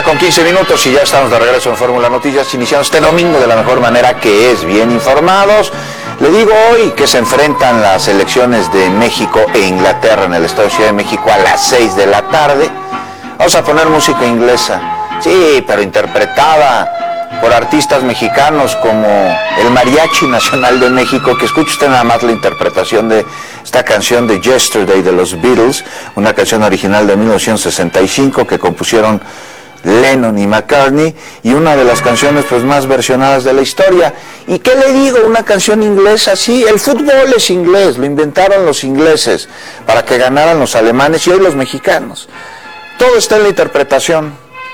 con 15 minutos y ya estamos de regreso en Fórmula Noticias, iniciando este domingo de la mejor manera, que es bien informados. Le digo hoy que se enfrentan las selecciones de México e Inglaterra en el Estadio Ciudad de México a las 6 de la tarde. Vamos a poner música inglesa, sí, pero interpretada por artistas mexicanos como el Mariachi Nacional de México, que escuche usted nada más la interpretación de esta canción de Yesterday de los Beatles, una canción original de 1965 que compusieron Lennon y McCartney, y una de las canciones pues más versionadas de la historia. ¿Y qué le digo? Una canción inglesa, sí, el fútbol es inglés, lo inventaron los ingleses para que ganaran los alemanes y hoy los mexicanos. Todo está en la interpretación,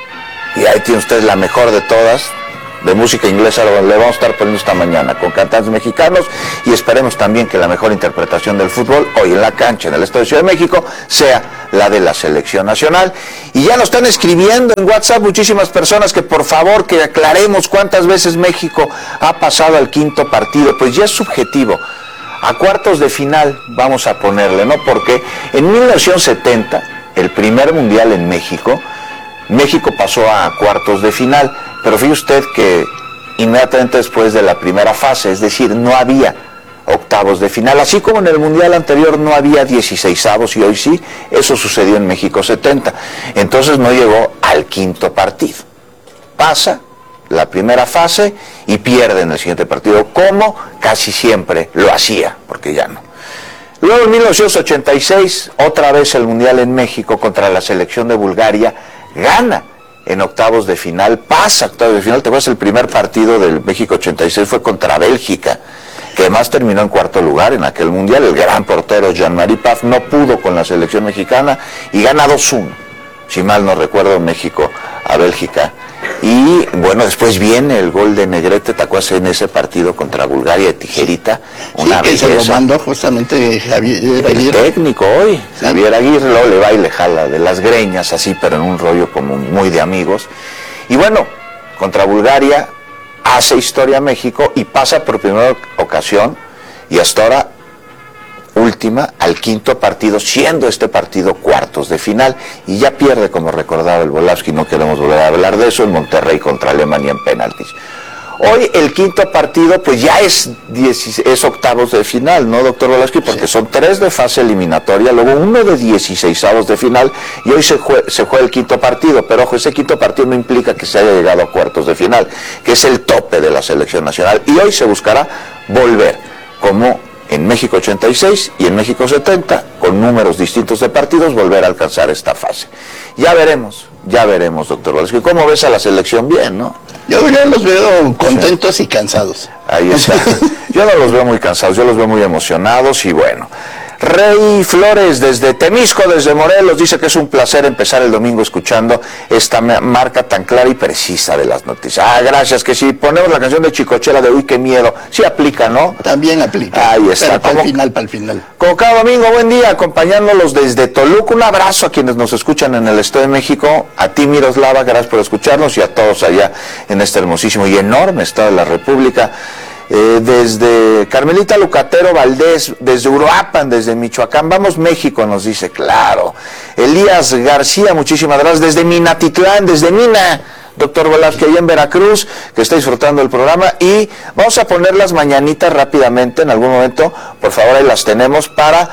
y ahí tiene usted la mejor de todas, de música inglesa. Le vamos a estar poniendo esta mañana con cantantes mexicanos, y esperemos también que la mejor interpretación del fútbol hoy en la cancha, en el Estadio de Ciudad de México, sea la de la selección nacional. Y ya nos están escribiendo en WhatsApp muchísimas personas que por favor que aclaremos cuántas veces México ha pasado al quinto partido. Pues ya es subjetivo. A cuartos de final vamos a ponerle, ¿no? Porque en 1970, el primer mundial en México, México pasó a cuartos de final, pero fíjese usted que inmediatamente después de la primera fase, es decir, no había octavos de final, así como en el mundial anterior no había 16avos y hoy sí, eso sucedió en México 70, entonces no llegó al quinto partido, pasa la primera fase y pierde en el siguiente partido, como casi siempre lo hacía, porque ya no. Luego en 1986, otra vez el mundial en México contra la selección de Bulgaria, gana en octavos de final, pasa a octavos de final. Te acuerdas, el primer partido del México 86 fue contra Bélgica, que además terminó en cuarto lugar en aquel mundial. El gran portero Jean-Marie Paf no pudo con la selección mexicana y gana 2-1, si mal no recuerdo, México a Bélgica. Y bueno, después viene el gol de Negrete, ¿te acuerdas? En ese partido contra Bulgaria de tijerita, una sí, que se lo mandó justamente Javier Aguirre, el técnico hoy, sí. Javier Aguirre, luego le va y le jala de las greñas así, pero en un rollo como muy de amigos. Y bueno, contra Bulgaria hace historia México y pasa por primera ocasión y hasta ahora última al quinto partido, siendo este partido cuartos de final, y ya pierde, como recordaba el Volavsky, no queremos volver a hablar de eso, en Monterrey contra Alemania en penaltis. Hoy el quinto partido pues ya es octavos de final, ¿no, doctor Volavsky? Porque son 3 de fase eliminatoria, luego uno de 16avos de final, y hoy se juega el quinto partido, pero ojo, ese quinto partido no implica que se haya llegado a cuartos de final, que es el tope de la selección nacional, y hoy se buscará volver, como en México 86 y en México 70, con números distintos de partidos, volver a alcanzar esta fase. Ya veremos, doctor Volavsky. ¿Cómo ves a la selección? Bien, ¿no? Yo ya los veo contentos, sí, y cansados. Ahí está. Yo no los veo muy cansados, yo los veo muy emocionados y bueno. Rey Flores desde Temisco, desde Morelos, dice que es un placer empezar el domingo escuchando esta marca tan clara y precisa de las noticias. Ah, gracias, que si ponemos la canción de Chicochela de Uy, qué miedo, sí aplica, ¿no? También aplica. Ahí está. Pero para el final. Como cada domingo, buen día, acompañándolos desde Toluca. Un abrazo a quienes nos escuchan en el Estado de México, a ti Miroslava, gracias por escucharnos, y a todos allá en este hermosísimo y enorme estado de la República. Desde Carmelita Lucatero Valdés, desde Uruapan, desde Michoacán, vamos México, nos dice, claro. Elías García, muchísimas gracias, desde Minatitlán, desde Mina, doctor Volavsky, ahí en Veracruz, que está disfrutando el programa, y vamos a poner las mañanitas rápidamente, en algún momento, por favor, ahí las tenemos, para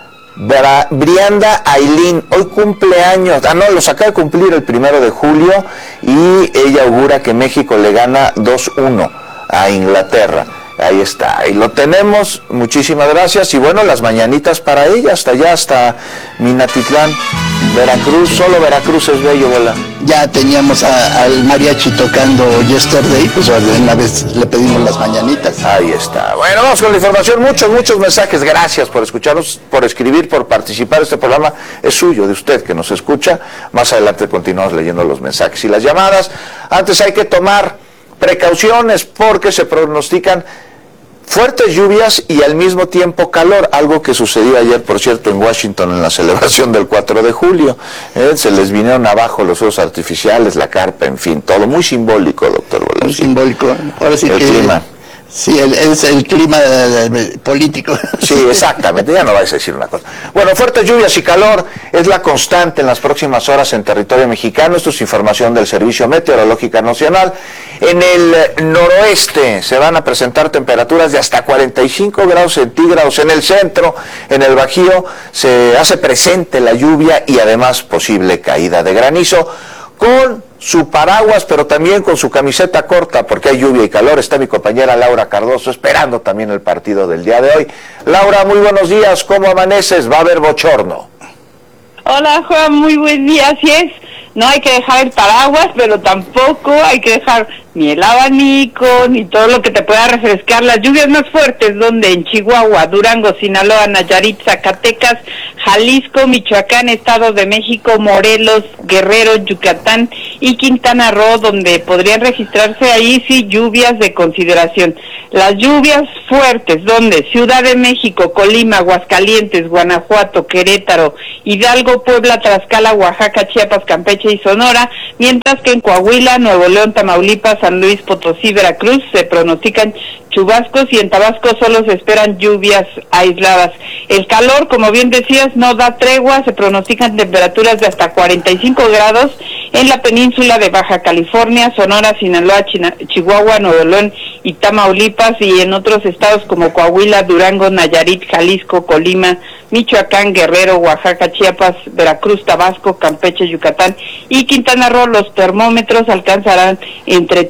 Brianda Ailín, hoy cumpleaños, los acaba de cumplir el 1 de julio, y ella augura que México le gana 2-1 a Inglaterra. Ahí está, ahí lo tenemos, muchísimas gracias, y bueno, las mañanitas para ella, hasta allá, hasta Minatitlán, Veracruz, solo Veracruz es bello, ¿verdad? Ya teníamos al mariachi tocando Yesterday, pues una vez le pedimos las mañanitas. Ahí está. Bueno, vamos con la información, muchos mensajes, gracias por escucharnos, por escribir, por participar. Este programa es suyo, de usted que nos escucha. Más adelante continuamos leyendo los mensajes y las llamadas. Antes hay que tomar precauciones porque se pronostican fuertes lluvias y al mismo tiempo calor, algo que sucedió ayer, por cierto, en Washington en la celebración del 4 de julio. Se les vinieron abajo los fuegos artificiales, la carpa, en fin, todo muy simbólico, doctor Volavsky. Muy simbólico. Ahora sí el que clima. Sí, es el clima político. Sí, exactamente, ya no vais a decir una cosa. Bueno, fuertes lluvias y calor es la constante en las próximas horas en territorio mexicano. Esto es información del Servicio Meteorológico Nacional. En el noroeste se van a presentar temperaturas de hasta 45 grados centígrados. En el centro, en el Bajío, se hace presente la lluvia y además posible caída de granizo. Con su paraguas, pero también con su camiseta corta, porque hay lluvia y calor. Está mi compañera Laura Cardoso esperando también el partido del día de hoy. Laura, muy buenos días, ¿cómo amaneces? Va a haber bochorno. Hola Juan, muy buen día, así es. No hay que dejar el paraguas, pero tampoco hay que dejar ni el abanico, ni todo lo que te pueda refrescar. Las lluvias más fuertes, donde en Chihuahua, Durango, Sinaloa, Nayarit, Zacatecas, Jalisco, Michoacán, Estado de México, Morelos, Guerrero, Yucatán y Quintana Roo, donde podrían registrarse ahí sí lluvias de consideración. Las lluvias fuertes, donde Ciudad de México, Colima, Aguascalientes, Guanajuato, Querétaro, Hidalgo, Puebla, Tlaxcala, Oaxaca, Chiapas, Campeche y Sonora, mientras que en Coahuila, Nuevo León, Tamaulipas, San Luis Potosí, Veracruz se pronostican chubascos y en Tabasco solo se esperan lluvias aisladas. El calor, como bien decías, no da tregua, se pronostican temperaturas de hasta 45 grados en la península de Baja California, Sonora, Sinaloa, Chihuahua, Nuevo León y Tamaulipas, y en otros estados como Coahuila, Durango, Nayarit, Jalisco, Colima, Michoacán, Guerrero, Oaxaca, Chiapas, Veracruz, Tabasco, Campeche, Yucatán y Quintana Roo. Los termómetros alcanzarán entre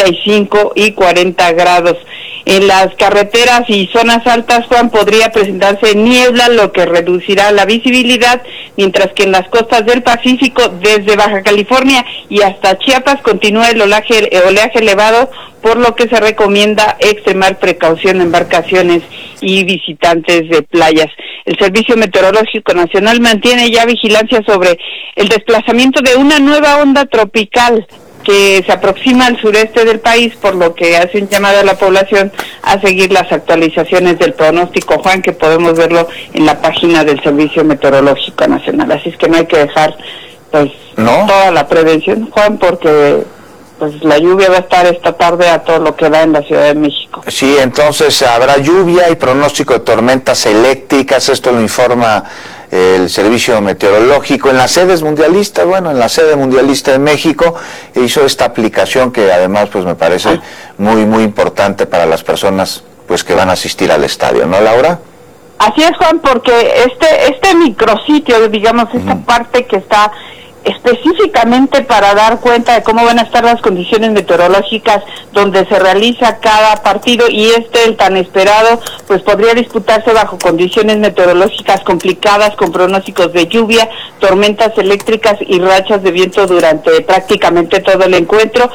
35 y 40 grados. En las carreteras y zonas altas, Juan, podría presentarse niebla, lo que reducirá la visibilidad, mientras que en las costas del Pacífico, desde Baja California y hasta Chiapas, continúa el oleaje elevado, por lo que se recomienda extremar precaución en embarcaciones y visitantes de playas. El Servicio Meteorológico Nacional mantiene ya vigilancia sobre el desplazamiento de una nueva onda tropical que se aproxima al sureste del país, por lo que hace un llamado a la población a seguir las actualizaciones del pronóstico, Juan, que podemos verlo en la página del Servicio Meteorológico Nacional. Así es que no hay que dejar pues toda la prevención, Juan, porque pues la lluvia va a estar esta tarde a todo lo que da en la Ciudad de México. Sí, entonces habrá lluvia y pronóstico de tormentas eléctricas. Esto lo informa el Servicio Meteorológico. En las sedes mundialistas, bueno, en la sede mundialista de México hizo esta aplicación que además pues me parece muy importante para las personas pues que van a asistir al estadio, ¿no, Laura? Así es, Juan, porque este micrositio, digamos, esta parte que está específicamente para dar cuenta de cómo van a estar las condiciones meteorológicas donde se realiza cada partido, y el tan esperado pues podría disputarse bajo condiciones meteorológicas complicadas, con pronósticos de lluvia, tormentas eléctricas y rachas de viento durante prácticamente todo el encuentro.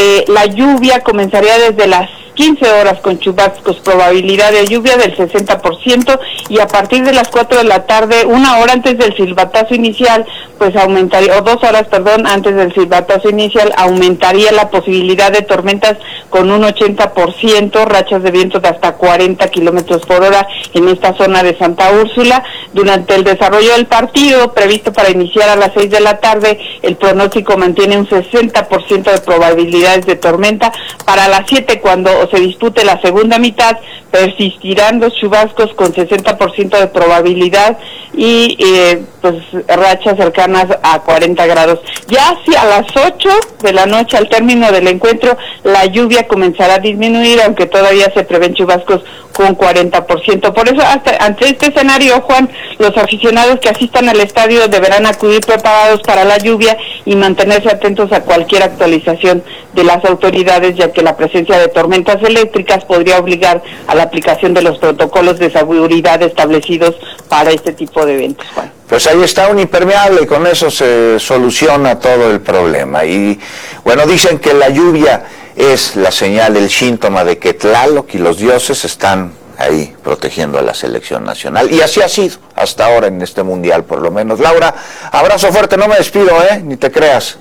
La lluvia comenzaría desde las 15 horas con chubascos, probabilidad de lluvia del 60%, y a partir de las 4 de la tarde, una hora antes del silbatazo inicial, pues aumentaría, o 2 horas, perdón, antes del silbatazo inicial, aumentaría la posibilidad de tormentas con un 80%, rachas de viento de hasta 40 kilómetros por hora en esta zona de Santa Úrsula. Durante el desarrollo del partido, previsto para iniciar a las 6 de la tarde, el pronóstico mantiene un 60% de probabilidades de tormenta. Para las 7, cuando se dispute la segunda mitad, persistirán los chubascos con 60% de probabilidad y pues rachas cercanas a 40 grados. Ya hacia las 8 de la noche, al término del encuentro, la lluvia comenzará a disminuir, aunque todavía se prevén chubascos con 40%. Por eso, ante este escenario, Juan, los aficionados que asistan al estadio deberán acudir preparados para la lluvia y mantenerse atentos a cualquier actualización de las autoridades, ya que la presencia de tormentas eléctricas podría obligar a la aplicación de los protocolos de seguridad establecidos para este tipo de eventos, Juan. Pues ahí está un impermeable y con eso se soluciona todo el problema. Y bueno, dicen que la lluvia es la señal, el síntoma de que Tlaloc y los dioses están ahí protegiendo a la selección nacional. Y así ha sido hasta ahora en este mundial, por lo menos. Laura, abrazo fuerte, no me despido, ni te creas.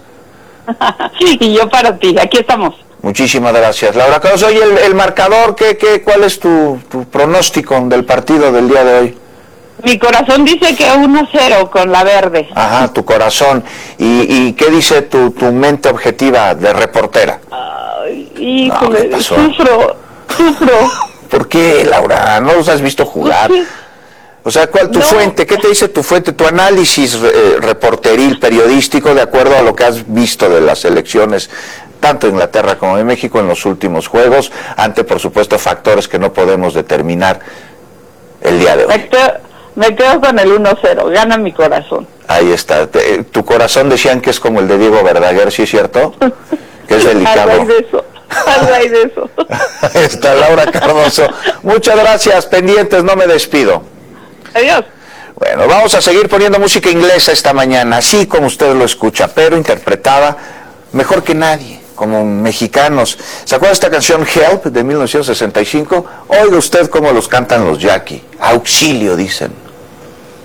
Y yo para ti, aquí estamos. Muchísimas gracias, Laura. Oye, el marcador, ¿cuál es tu pronóstico del partido del día de hoy? Mi corazón dice que 1-0 con la verde. Ajá, tu corazón. ¿Y qué dice tu mente objetiva de reportera? Híjole, sufro. sufro. ¿Por qué, Laura? ¿No los has visto jugar? Pues sí. O sea, ¿cuál tu fuente? ¿Qué te dice tu fuente? Tu análisis reporteril, periodístico, de acuerdo a lo que has visto de las elecciones, tanto de Inglaterra como de México en los últimos juegos, ante, por supuesto, factores que no podemos determinar el día de hoy. Me quedo con el 1-0, gana mi corazón. Ahí está. Tu corazón decían que es como el de Diego Verdaguer, ¿sí es cierto? Que es delicado. Algo hay de eso. Está Laura Cardoso. Muchas gracias, pendientes, no me despido. Adiós. Bueno, vamos a seguir poniendo música inglesa esta mañana, así como usted lo escucha, pero interpretada mejor que nadie, como mexicanos. ¿Se acuerda de esta canción Help de 1965? Oiga usted cómo los cantan los Jackie. Auxilio, dicen.